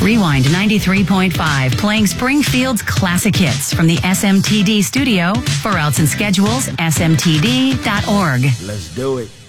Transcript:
Rewind 93.5, playing Springfield's classic hits from the SMTD studio. For outs and schedules, smtd.org. Let's do it.